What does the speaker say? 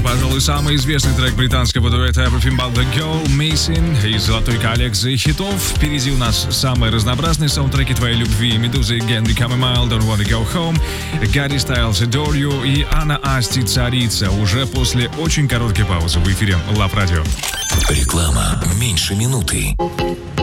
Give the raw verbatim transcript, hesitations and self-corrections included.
пожалуй, самый известный трек британского дуэта Everything But The Girl, Missing, из золотой коллекции хитов. Впереди у нас самые разнообразные саундтреки твоей любви: Медузы, Генри Камемайл, Don't Wanna Go Home, Гарри Стайлз, Adore You и Анна Асти, Царица. Уже после очень короткой паузы в эфире Love Radio. Реклама меньше минуты.